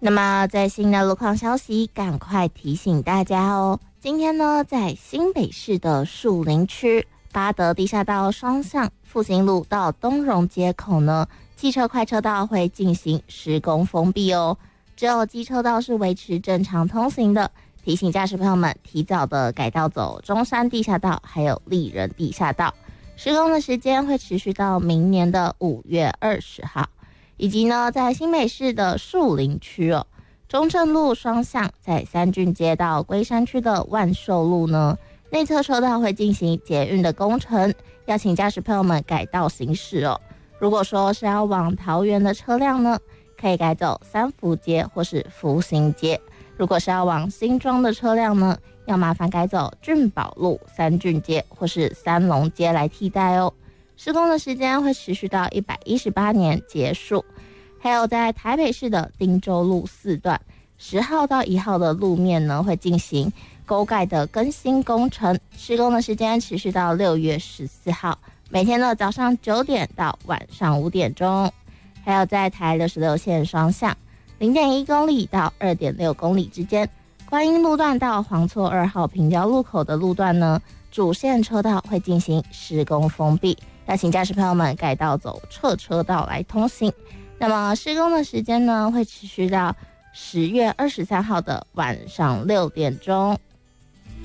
那么最新的路况消息，赶快提醒大家哦。今天呢，在新北市的树林区八德地下道双向复兴路到东荣街口呢，汽车快车道会进行施工封闭哦，只有机车道是维持正常通行的。提醒驾驶朋友们提早的改道走中山地下道还有丽人地下道。施工的时间会持续到明年的5月20号。以及呢，在新北市的树林区哦，中正路双向在三郡街到龟山区的万寿路呢，内侧车道会进行捷运的工程，要请驾驶朋友们改道行驶哦。如果说是要往桃园的车辆呢，可以改走三福街或是福兴街；如果是要往新庄的车辆呢，要麻烦改走俊宝路、三郡街或是三龙街来替代哦。施工的时间会持续到118年结束。还有在台北市的汀州路4段10号到1号的路面呢，会进行沟盖的更新工程，施工的时间持续到6月14号，每天的早上9点到晚上5点钟。还有在台66线双向 0.1 公里到 2.6 公里之间，观音路段到黄厝2号平交路口的路段呢，主线车道会进行施工封闭，要请驾驶朋友们改道走侧车道来通行。那么施工的时间呢，会持续到10月23号的晚上6点钟。